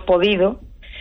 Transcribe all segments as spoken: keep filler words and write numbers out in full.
podido,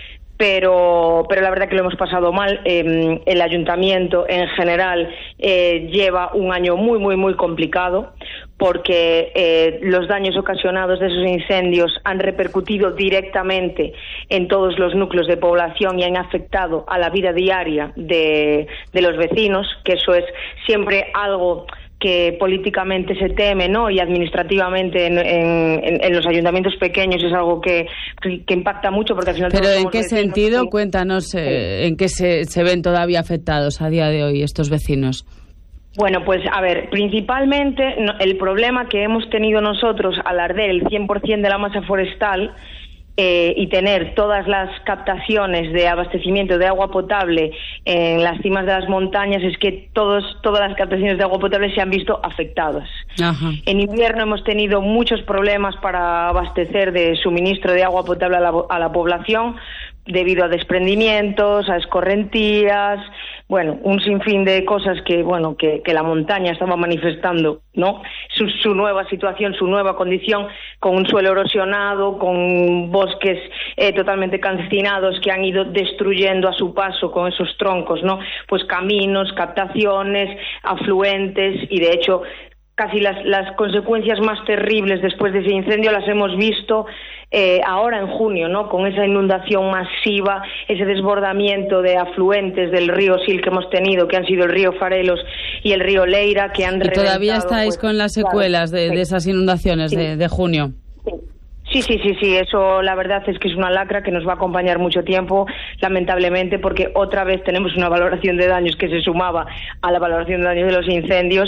pero pero la verdad que lo hemos pasado mal. Eh, el ayuntamiento en general eh, lleva un año muy, muy, muy complicado, porque eh, los daños ocasionados de esos incendios han repercutido directamente en todos los núcleos de población y han afectado a la vida diaria de, de los vecinos, que eso es siempre algo que políticamente se teme, ¿no? Y administrativamente en, en, en los ayuntamientos pequeños es algo que, que impacta mucho, porque al final... Pero ¿en qué sentido? Y... Cuéntanos eh, sí. en qué se, se ven todavía afectados a día de hoy estos vecinos. Bueno, pues a ver, principalmente no, el problema que hemos tenido nosotros al arder el cien por ciento de la masa forestal eh, y tener todas las captaciones de abastecimiento de agua potable en las cimas de las montañas es que todos, todas las captaciones de agua potable se han visto afectadas. Ajá. En invierno hemos tenido muchos problemas para abastecer de suministro de agua potable a la, a la población, debido a desprendimientos, a escorrentías, bueno, un sinfín de cosas que, bueno, que, que la montaña estaba manifestando, ¿no? Su, su nueva situación, su nueva condición, con un suelo erosionado, con bosques eh, totalmente calcinados que han ido destruyendo a su paso con esos troncos, ¿no? Pues caminos, captaciones, afluentes, y de hecho casi las, las consecuencias más terribles después de ese incendio las hemos visto eh, ahora en junio, ¿no? Con esa inundación masiva, ese desbordamiento de afluentes del río Sil que hemos tenido, que han sido el río Farelos y el río Leira, que han ¿Y todavía estáis pues, con las secuelas claro, de, sí. de esas inundaciones sí. de, de junio? Sí. Sí, sí, sí, sí, eso la verdad es que es una lacra que nos va a acompañar mucho tiempo, lamentablemente, porque otra vez tenemos una valoración de daños que se sumaba a la valoración de daños de los incendios,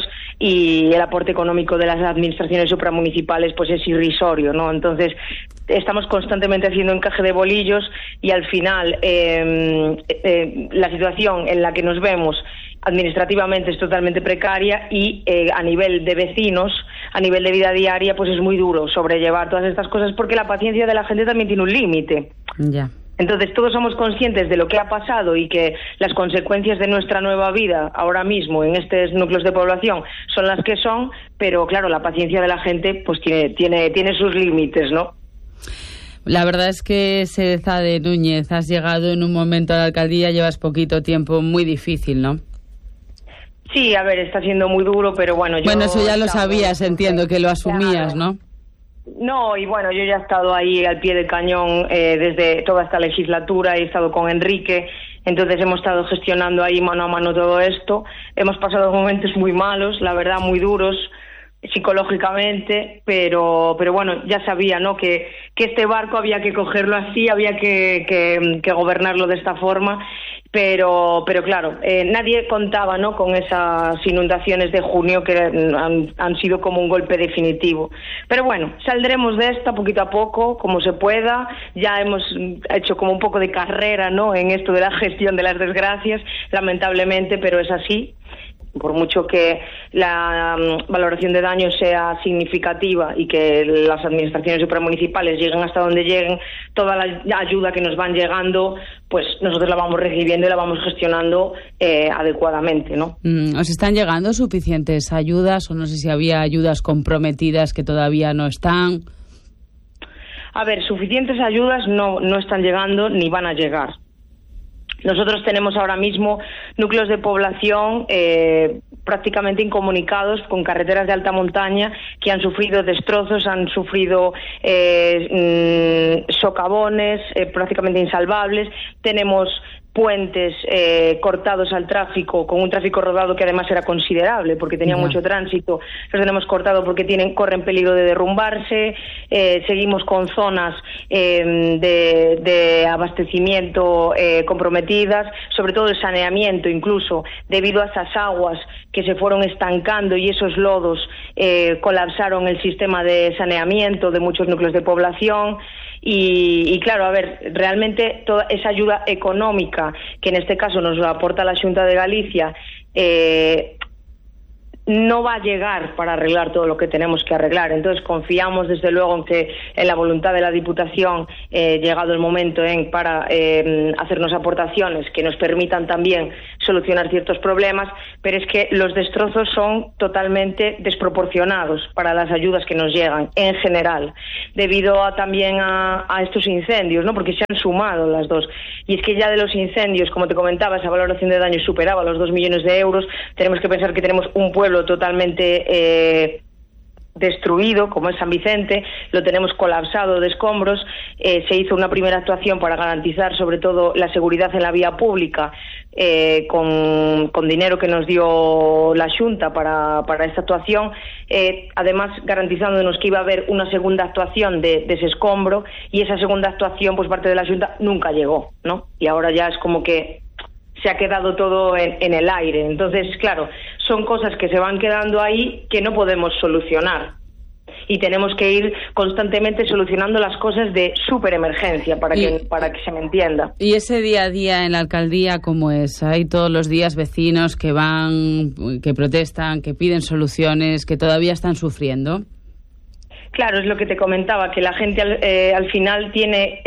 y el aporte económico de las administraciones supramunicipales pues es irrisorio, ¿no? Entonces estamos constantemente haciendo encaje de bolillos y al final eh, eh, la situación en la que nos vemos administrativamente es totalmente precaria y eh, a nivel de vecinos, a nivel de vida diaria, pues es muy duro sobrellevar todas estas cosas, porque la paciencia de la gente también tiene un límite. Ya. Entonces todos somos conscientes de lo que ha pasado y que las consecuencias de nuestra nueva vida ahora mismo en estos núcleos de población son las que son, pero claro, la paciencia de la gente pues tiene tiene tiene sus límites, ¿no? La verdad es que, Ceredade Núñez, has llegado en un momento a la alcaldía, llevas poquito tiempo, muy difícil, ¿no? Sí, a ver, está siendo muy duro, pero bueno... Yo bueno, eso ya lo sabías, entiendo, que lo asumías, ¿no? No, y bueno, yo ya he estado ahí al pie del cañón eh, desde toda esta legislatura, he estado con Enrique, entonces hemos estado gestionando ahí mano a mano todo esto. Hemos pasado momentos muy malos, la verdad, muy duros psicológicamente, pero pero bueno, ya sabía, ¿no?, que, que este barco había que cogerlo así, había que, que, que gobernarlo de esta forma, pero pero claro, eh, nadie contaba, ¿no?, con esas inundaciones de junio que han, han sido como un golpe definitivo. Pero bueno, saldremos de esta poquito a poco, como se pueda. Ya hemos hecho como un poco de carrera, ¿no?, en esto de la gestión de las desgracias, lamentablemente, pero es así. Por mucho que la um, valoración de daños sea significativa y que las administraciones supramunicipales lleguen hasta donde lleguen, toda la ayuda que nos van llegando, pues nosotros la vamos recibiendo y la vamos gestionando eh, adecuadamente, ¿no? Mm, ¿os están llegando suficientes ayudas o no sé si había ayudas comprometidas que todavía no están? A ver, suficientes ayudas no, no están llegando ni van a llegar. Nosotros tenemos ahora mismo núcleos de población eh, prácticamente incomunicados, con carreteras de alta montaña que han sufrido destrozos, han sufrido eh, mmm, socavones eh, prácticamente insalvables. Tenemos puentes eh, cortados al tráfico, con un tráfico rodado que además era considerable porque tenía yeah. mucho tránsito. Los tenemos cortado porque tienen corren peligro de derrumbarse. Eh, seguimos con zonas eh, de, de abastecimiento eh, comprometidas, sobre todo el saneamiento, incluso debido a esas aguas que se fueron estancando y esos lodos eh, colapsaron el sistema de saneamiento de muchos núcleos de población. Y, y claro, a ver, realmente toda esa ayuda económica que en este caso nos aporta la Xunta de Galicia eh, no va a llegar para arreglar todo lo que tenemos que arreglar. Entonces confiamos desde luego en que en la voluntad de la Diputación, eh, llegado el momento en para eh, hacernos aportaciones que nos permitan también solucionar ciertos problemas, pero es que los destrozos son totalmente desproporcionados para las ayudas que nos llegan en general, debido a, también a, a estos incendios, ¿no? Porque se han sumado las dos. Y es que ya de los incendios, como te comentaba, esa valoración de daños superaba los dos millones de euros. Tenemos que pensar que tenemos un pueblo totalmente eh, destruido, como es San Vicente, lo tenemos colapsado de escombros. Eh, se hizo una primera actuación para garantizar sobre todo la seguridad en la vía pública, eh, con, con dinero que nos dio la Xunta para, para esta actuación, eh, además garantizándonos que iba a haber una segunda actuación de, de ese escombro, y esa segunda actuación por parte de la Xunta nunca llegó, ¿no? Y ahora ya es como que se ha quedado todo en, en el aire. Entonces, claro, son cosas que se van quedando ahí que no podemos solucionar. Y tenemos que ir constantemente solucionando las cosas de súper emergencia para que, para que se me entienda. ¿Y ese día a día en la alcaldía cómo es? Hay todos los días vecinos que van, que protestan, que piden soluciones, que todavía están sufriendo. Claro, es lo que te comentaba, que la gente al, eh, al final tiene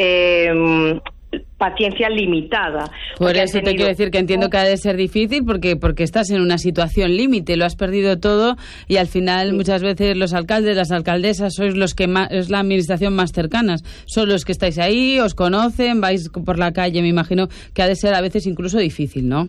Eh, paciencia limitada. Por eso tenido... te quiero decir que entiendo que ha de ser difícil porque porque estás en una situación límite, lo has perdido todo y al final sí. Muchas veces los alcaldes, las alcaldesas sois los que más, es la administración más cercanas, son los que estáis ahí, os conocen, vais por la calle, me imagino que ha de ser a veces incluso difícil, ¿no?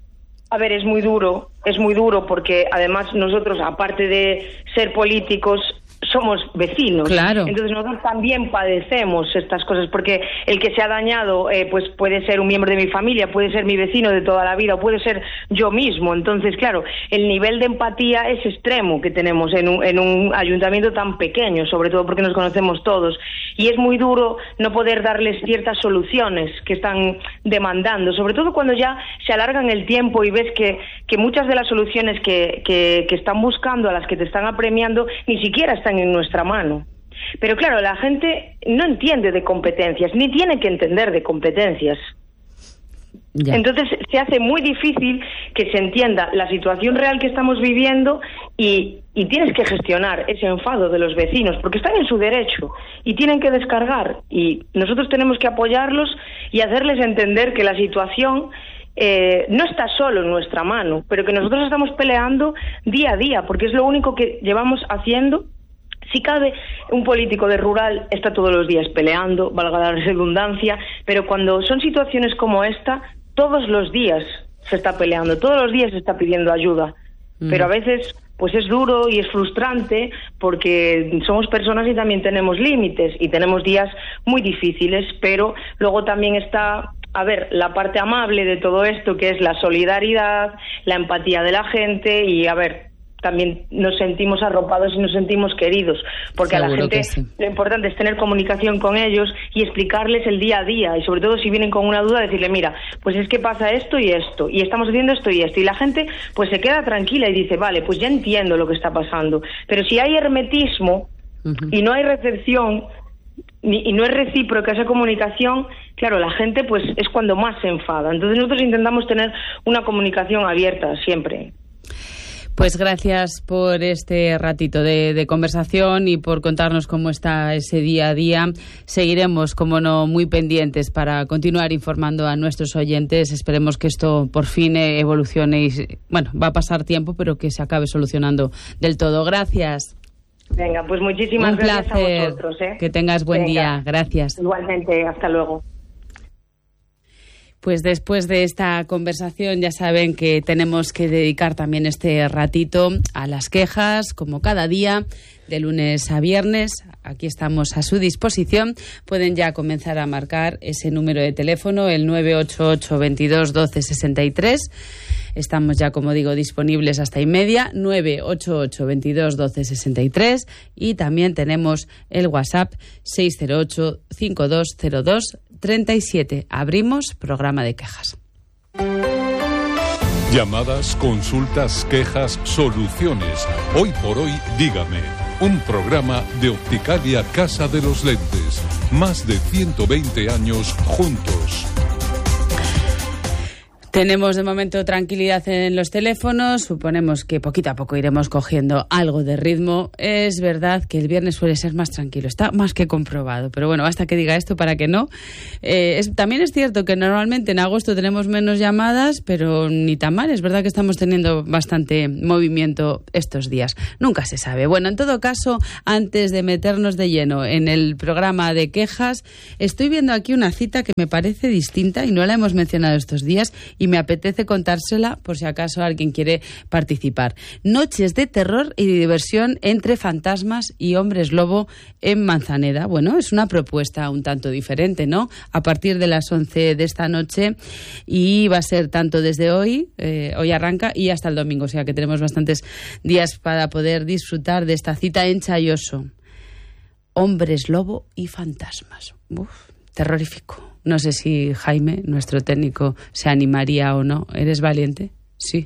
A ver, es muy duro, es muy duro porque además nosotros, aparte de ser políticos, somos vecinos. Claro. Entonces nosotros también padecemos estas cosas, porque el que se ha dañado eh, pues puede ser un miembro de mi familia, puede ser mi vecino de toda la vida, o puede ser yo mismo. Entonces, claro, el nivel de empatía es extremo que tenemos en un, en un ayuntamiento tan pequeño, sobre todo porque nos conocemos todos. Y es muy duro no poder darles ciertas soluciones que están demandando, sobre todo cuando ya se alargan el tiempo y ves que, que muchas de las soluciones que, que, que están buscando, a las que te están apremiando, ni siquiera están en nuestra mano. Pero claro, la gente no entiende de competencias, ni tiene que entender de competencias. Ya. Entonces se hace muy difícil que se entienda la situación real que estamos viviendo y, y tienes que gestionar ese enfado de los vecinos, porque están en su derecho y tienen que descargar, y nosotros tenemos que apoyarlos y hacerles entender que la situación Eh, no está solo en nuestra mano, pero que nosotros estamos peleando día a día, porque es lo único que llevamos haciendo. Si cabe, un político de rural está todos los días peleando, valga la redundancia, pero cuando son situaciones como esta, todos los días se está peleando, todos los días se está pidiendo ayuda, mm. pero a veces pues es duro y es frustrante porque somos personas y también tenemos límites y tenemos días muy difíciles, pero luego también está, a ver, la parte amable de todo esto, que es la solidaridad, la empatía de la gente y, a ver, también nos sentimos arropados y nos sentimos queridos, porque Seguro a la gente sí. Lo importante es tener comunicación con ellos y explicarles el día a día, y sobre todo si vienen con una duda, decirle, mira, pues es que pasa esto y esto, y estamos haciendo esto y esto, y la gente pues se queda tranquila y dice, vale, pues ya entiendo lo que está pasando. Pero si hay hermetismo uh-huh. y no hay recepción ni, y no es recíproca esa comunicación, claro, la gente pues es cuando más se enfada. Entonces nosotros intentamos tener una comunicación abierta siempre. Pues gracias por este ratito de, de conversación y por contarnos cómo está ese día a día. Seguiremos, como no, muy pendientes para continuar informando a nuestros oyentes. Esperemos que esto por fin evolucione y, bueno, va a pasar tiempo, pero que se acabe solucionando del todo. Gracias. Venga, pues muchísimas Un gracias placer. a vosotros. ¿eh? Que tengas buen Venga. día. Gracias. Igualmente, hasta luego. Pues después de esta conversación ya saben que tenemos que dedicar también este ratito a las quejas, como cada día, de lunes a viernes. Aquí estamos a su disposición. Pueden ya comenzar a marcar ese número de teléfono, el nueve ocho ocho, veintidós, doce, sesenta y tres. Estamos ya, como digo, disponibles hasta y media, nueve ocho ocho, veintidós, doce, sesenta y tres. Y también tenemos el WhatsApp seis cero ocho, cincuenta y dos cero dos, treinta y siete. Abrimos programa de quejas. Llamadas, consultas, quejas, soluciones. Hoy por hoy, dígame. Un programa de Opticalia Casa de los Lentes. Más de ciento veinte años juntos. Tenemos de momento tranquilidad en los teléfonos, suponemos que poquito a poco iremos cogiendo algo de ritmo. Es verdad que el viernes suele ser más tranquilo, está más que comprobado, pero bueno, basta que diga esto para que no. Eh, es, también es cierto que normalmente en agosto tenemos menos llamadas, pero ni tan mal, es verdad que estamos teniendo bastante movimiento estos días. Nunca se sabe. Bueno, en todo caso, antes de meternos de lleno en el programa de quejas, estoy viendo aquí una cita que me parece distinta y no la hemos mencionado estos días y me apetece contársela por si acaso alguien quiere participar. Noches de terror y de diversión entre fantasmas y hombres lobo en Manzaneda. Bueno, es una propuesta un tanto diferente, ¿no? A partir de las once de esta noche y va a ser tanto desde hoy, eh, hoy arranca y hasta el domingo, o sea que tenemos bastantes días para poder disfrutar de esta cita en Chayoso. Hombres lobo y fantasmas. Uf, terrorífico. No sé si Jaime, nuestro técnico, se animaría o no. ¿Eres valiente? Sí.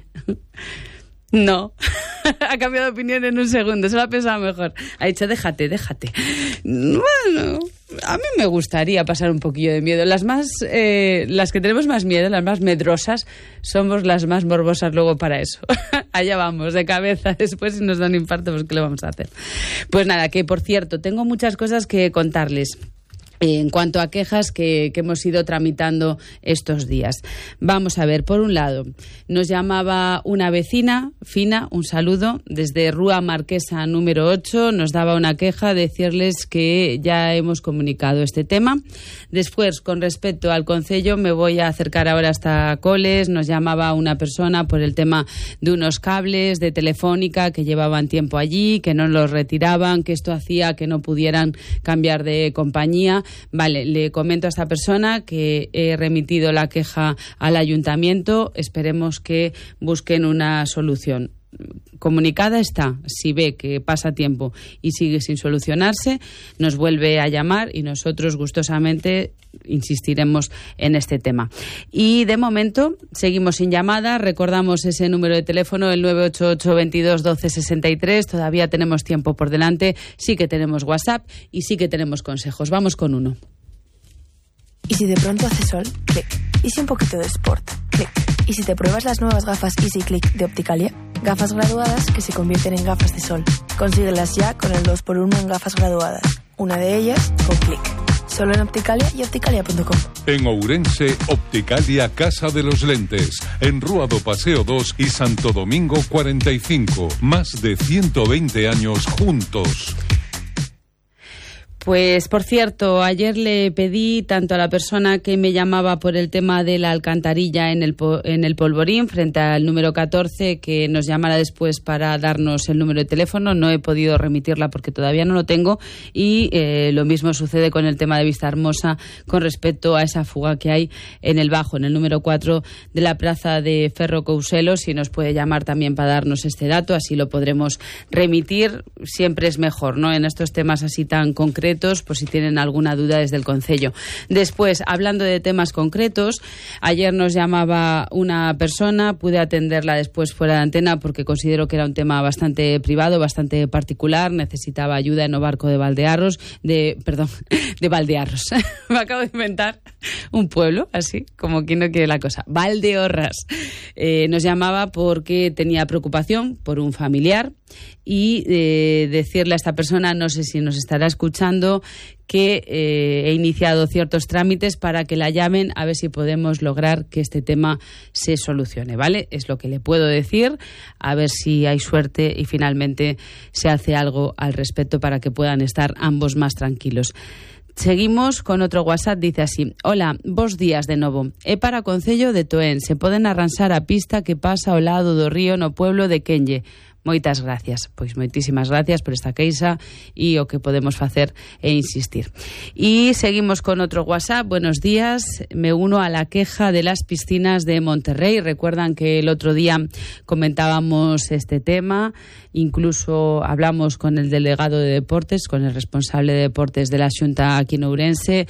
No. Ha cambiado de opinión en un segundo. Se lo ha pensado mejor. Ha dicho, déjate, déjate. Bueno, a mí me gustaría pasar un poquillo de miedo. Las más, eh, las que tenemos más miedo, las más medrosas, somos las más morbosas luego para eso. Allá vamos, de cabeza. Después si nos dan infarto, pues ¿qué le vamos a hacer? Pues nada, que por cierto, tengo muchas cosas que contarles. En cuanto a quejas que, que hemos ido tramitando estos días. Vamos a ver, por un lado, nos llamaba una vecina, Fina, un saludo, desde Rúa Marquesa número ocho, nos daba una queja, decirles que ya hemos comunicado este tema. Después, con respecto al concello, me voy a acercar ahora hasta Coles, nos llamaba una persona por el tema de unos cables de Telefónica que llevaban tiempo allí, que no los retiraban, que esto hacía que no pudieran cambiar de compañía. Vale, le comento a esta persona que he remitido la queja al ayuntamiento. Esperemos que busquen una solución. Comunicada está. Si ve que pasa tiempo y sigue sin solucionarse, nos vuelve a llamar y nosotros gustosamente insistiremos en este tema. Y de momento seguimos sin llamada. Recordamos ese número de teléfono, el nueve ocho ocho, veintidós, doce, sesenta y tres. Todavía tenemos tiempo por delante. Sí que tenemos WhatsApp y sí que tenemos consejos. Vamos con uno. ¿Y si de pronto hace sol? Clic. ¿Y si un poquito de sport? Clic. ¿Y si te pruebas las nuevas gafas Easy Click de Opticalia? Gafas graduadas que se convierten en gafas de sol. Consíguelas ya con el dos por uno en gafas graduadas. Una de ellas con Clic. Solo en Opticalia y opticalia punto com. En Ourense, Opticalia Casa de los Lentes. En Rúa do Paseo dos y Santo Domingo cuarenta y cinco. Más de ciento veinte años juntos. Pues, por cierto, ayer le pedí tanto a la persona que me llamaba por el tema de la alcantarilla en el, en el Polvorín, frente al número catorce, que nos llamara después para darnos el número de teléfono. No he podido remitirla porque todavía no lo tengo. Y eh, lo mismo sucede con el tema de Vista Hermosa con respecto a esa fuga que hay en el Bajo, en el número cuatro de la plaza de Ferro Couselo. Si nos puede llamar también para darnos este dato, así lo podremos remitir. Siempre es mejor, ¿no?, en estos temas así tan concretos, por si tienen alguna duda desde el concello. Después, hablando de temas concretos, ayer nos llamaba una persona, pude atenderla después fuera de antena porque considero que era un tema bastante privado, bastante particular, necesitaba ayuda en Obarco de Valdearros, de, perdón, de Valdearros. Me acabo de inventar un pueblo, así, como quien no quiere la cosa. Valdeorras. Eh, nos llamaba porque tenía preocupación por un familiar y eh, decirle a esta persona, no sé si nos estará escuchando, que eh, he iniciado ciertos trámites para que la llamen a ver si podemos lograr que este tema se solucione, ¿vale? Es lo que le puedo decir, a ver si hay suerte y finalmente se hace algo al respecto para que puedan estar ambos más tranquilos. Seguimos con otro WhatsApp, dice así: hola, bos días de novo. É para Concello de Toén, se poden arranxar a pista que pasa ao lado do río no pueblo de Quenlle. Moitas gracias. Pois moitísimas gracias por esta queixa e o que podemos facer é insistir. Y seguimos con otro WhatsApp. Buenos días. Me uno a la queja de las piscinas de Monterrey. Recuerdan que el otro día comentábamos este tema. Incluso hablamos con el delegado de deportes, con el responsable de deportes de la Xunta aquí en Ourense,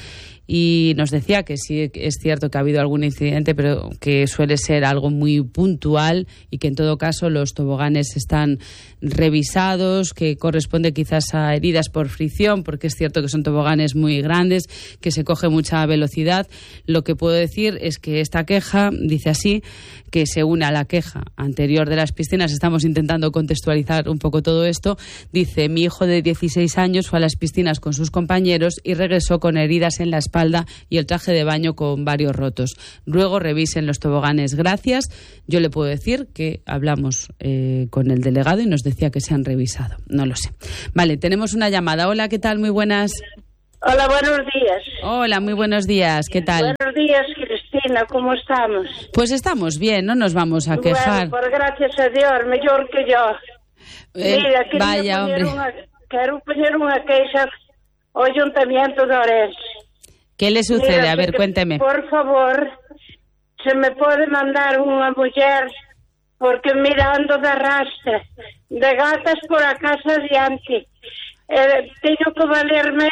y nos decía que sí es cierto que ha habido algún incidente, pero que suele ser algo muy puntual y que en todo caso los toboganes están revisados, que corresponde quizás a heridas por fricción, porque es cierto que son toboganes muy grandes, que se coge mucha velocidad. Lo que puedo decir es que esta queja dice así, que se une a la queja anterior de las piscinas. Estamos intentando contextualizar un poco todo esto. Dice: mi hijo de dieciséis años fue a las piscinas con sus compañeros y regresó con heridas en la espalda y el traje de baño con varios rotos. Luego revisen los toboganes. Gracias. Yo le puedo decir que hablamos eh, con el delegado y nos decía que se han revisado. No lo sé. Vale, tenemos una llamada. Hola, ¿qué tal? Muy buenas. Hola, buenos días. Hola, muy buenos días. ¿Qué tal? Buenos días, Cristina. ¿Cómo estamos? Pues estamos bien, no nos vamos a quejar. Bueno, por gracias a Dios, mejor que yo. Eh, Mira, vaya, poner hombre. Una, quero poner unha queixa ao Ayuntamiento de Ourense. ¿Qué le sucede? Mira, A ver, que, cuénteme. Por favor, se me pode mandar unha muller, porque mirando de rastra, de gatas por a casa adiante. Eh, teño que valerme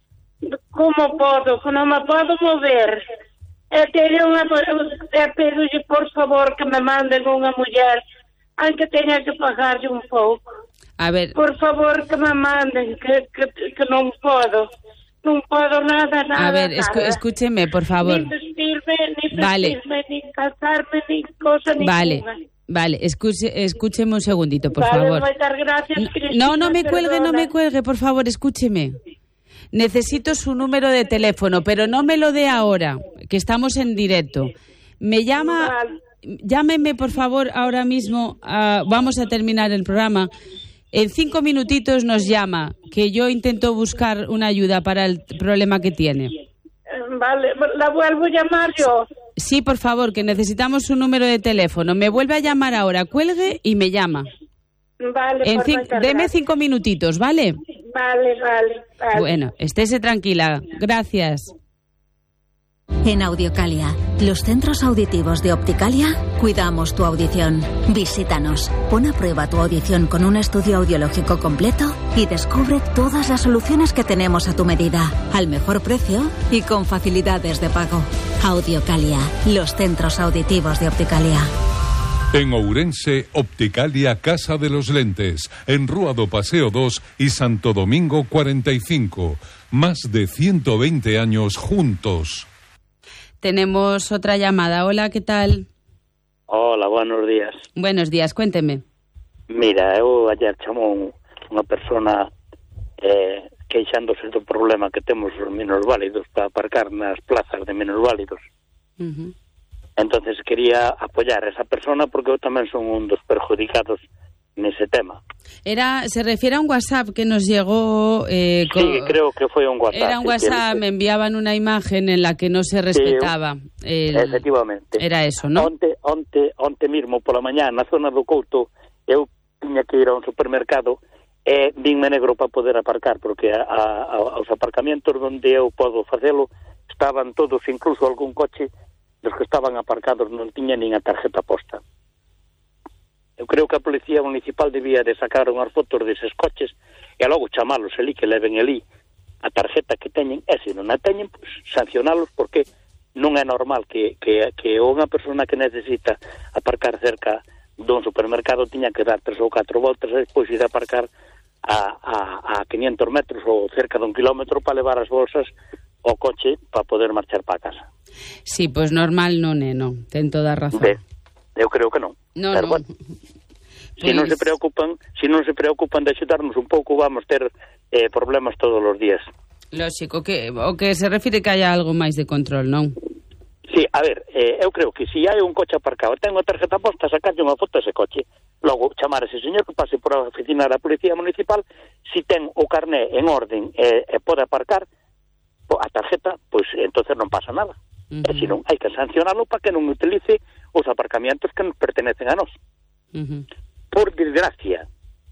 como podo, que non me podo mover. E teño unha, e pedolle, por favor, que me manden unha muller, aunque teña que pagarlle un pouco. A ver. Por favor, que me manden, que, que, que non podo. Non podo nada, nada, A ver, escu- nada. escúcheme, por favor. Nin vestirme, nin Vale. vestirme, nin casarme, nin cosa Vale, ninguna. vale, escuche, escúcheme un segundito, por vale, favor. moitas gracias, Cristina. No, no me cuelgue, no perdona. me cuelgue, por favor, escúcheme. Necesito su número de teléfono, pero no me lo dé ahora, que estamos en directo. Me llama, Vale. llámeme, por favor, ahora mismo. Uh, vamos a terminar el programa. En cinco minutitos nos llama, que yo intento buscar una ayuda para el problema que tiene. Vale, la vuelvo a llamar yo. Sí, por favor, que necesitamos su número de teléfono. Me vuelve a llamar ahora, cuelgue y me llama. Vale, En pues cin- muchas deme gracias. cinco minutitos, ¿vale? Vale, vale, vale. Bueno, estése tranquila. Gracias. En Audiocalia, los centros auditivos de Opticalia, cuidamos tu audición. Visítanos, pon a prueba tu audición con un estudio audiológico completo y descubre todas las soluciones que tenemos a tu medida, al mejor precio y con facilidades de pago. Audiocalia, los centros auditivos de Opticalia. En Ourense, Opticalia Casa de los Lentes, en Rúa do Paseo dos y Santo Domingo cuarenta y cinco. Más de ciento veinte años juntos. Tenemos otra llamada. Hola, ¿qué tal? Hola, buenos días. Buenos días, cuénteme. Mira, eu ayer chamou unha persona eh, queixándose do problema que temos os minusválidos para aparcar nas plazas de minusválidos. Uh-huh. Entonces quería apoyar a esa persona porque eu tamén son un dos perjudicados nese tema. Era, se refiere a un WhatsApp que nos llegó... Eh, Sí, co- creo que foi un WhatsApp. Era un WhatsApp, me enviaban una imagen en la que no se respetaba. el- Efectivamente. Era eso, ¿no? Onte, onte, onte mismo pola mañá na zona do Couto eu tiña que ir a un supermercado e vinme negro para poder aparcar porque a, a, aos aparcamientos onde eu podo facelo estaban todos, incluso algún coche dos que estaban aparcados non tiña nin a tarjeta posta. Eu creo que a Policía Municipal debía de sacar unhas fotos deses coches e logo chamalos ali, que leven ali a tarjeta que teñen, e se non a teñen, pues, sancionalos, porque non é normal que, que, que unha persona que necesita aparcar cerca dun supermercado tiña que dar tres ou catro voltas e despois ir a aparcar a, a, a quinientos metros ou cerca dun kilómetro para levar as bolsas ao coche para poder marchar para casa. Sí, pues normal non é, non. Ten toda a razón. De, eu creo que non. No, Pero no. bueno, se non se Pois- preocupan, se non se preocupan de axudarnos un pouco, vamos ter eh, problemas todos os días. Lógico, que o que se refire que haya algo máis de control, non? Sí, a ver, eh, eu creo que se hai un coche aparcado, ten unha tarjeta posta, sacarlle unha foto a ese coche, logo chamar a ese señor que pase por a oficina da Policía Municipal, se ten o carné en orden e, e pode aparcar po- a tarjeta, pois entonces non pasa nada. Uh-huh. E se non, hai que sancionarlo para que non utilice os aparcamientos que nos pertenecen a nós. Uh-huh. Por desgracia.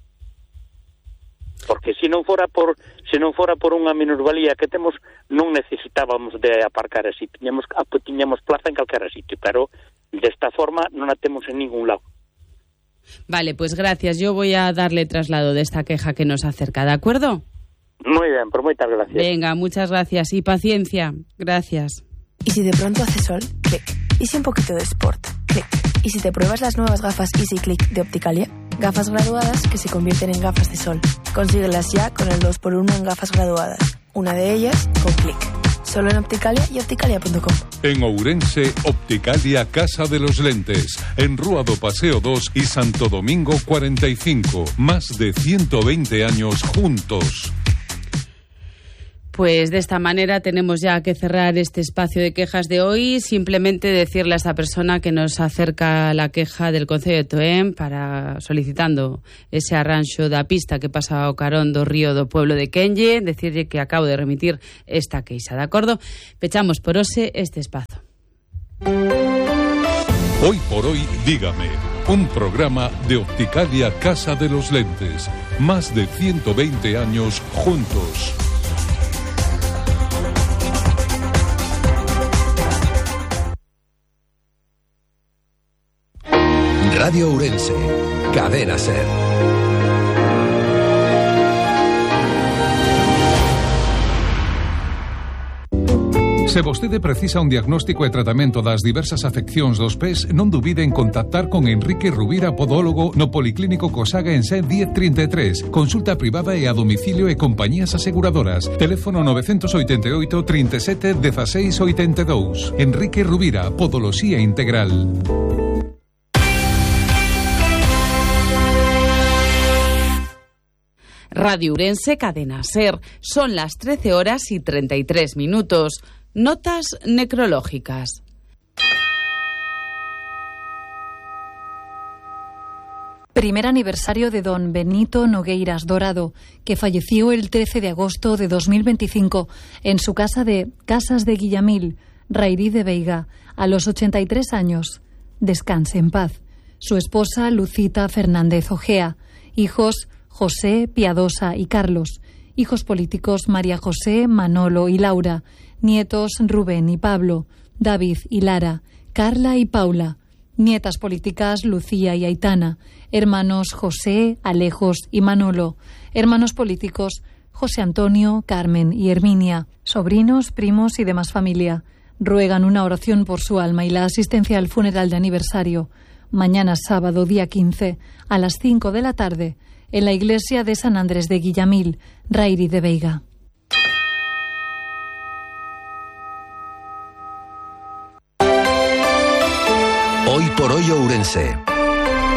Porque se non fora por se non fora por unha minusvalía que temos, non necesitábamos de aparcar así, tiñamos tiñamos plaza en calquera sitio, pero desta forma non a temos en ningún lado. Vale, pues gracias. Yo voy a darle traslado de esta queja que nos acerca, ¿de acuerdo? Muy bien, pues muchas gracias. Venga, muchas gracias y paciencia. Gracias. Y si de pronto hace sol, clic. Y si un poquito de sport, clic. Y si te pruebas las nuevas gafas Easy Click de Opticalia, gafas graduadas que se convierten en gafas de sol. Consíguelas ya con el dos por uno en gafas graduadas. Una de ellas con clic. Solo en Opticalia y opticalia punto com. En Ourense, Opticalia Casa de los Lentes. En Rúa do Paseo dos y Santo Domingo cuarenta y cinco. Más de ciento veinte años juntos. Pues de esta manera tenemos ya que cerrar este espacio de quejas de hoy. Simplemente decirle a esta persona que nos acerca la queja del Concello de Toén para solicitando ese arranxo da pista que pasa ao carón do río do pueblo de Quenlle, decirle que acabo de remitir esta queixa, de acordo? Pechamos por hoxe este espazo. Hoy por hoy, dígame, un programa de Opticalia Casa de los Lentes. Más de ciento veinte años juntos. Radio Ourense, Cadena Ser. Se vostede precisa un diagnóstico e tratamento das diversas afeccións dos pés, non dubide en contactar con Enrique Rubira, podólogo, no Policlínico Cosaga en Sen diez trinta e tres. Consulta privada e a domicilio e compañías aseguradoras. Teléfono novecientos oitenta e oito, trinta e sete, dieciséis oitenta e dous. Enrique Rubira, Podoloxía Integral. Radio Ourense, Cadena Ser. Son las trece horas y treinta y tres minutos. Notas necrológicas. Primer aniversario de don Benito Nogueiras Dorado, que falleció el trece de agosto de dos mil veinticinco en su casa de Casas de Guillamil, Rairí de Veiga, a los ochenta y tres años. Descanse en paz. Su esposa Lucita Fernández Ojea. Hijos José, Piadosa y Carlos. Hijos políticos María José, Manolo y Laura. Nietos Rubén y Pablo. David y Lara. Carla y Paula. Nietas políticas Lucía y Aitana. Hermanos José, Alejos y Manolo. Hermanos políticos José Antonio, Carmen y Herminia. Sobrinos, primos y demás familia. Ruegan una oración por su alma y la asistencia al funeral de aniversario. Mañana sábado, día quince, a las cinco de la tarde, en la iglesia de San Andrés de Guillamil, Rairí de Veiga. Hoy por hoy Ourense.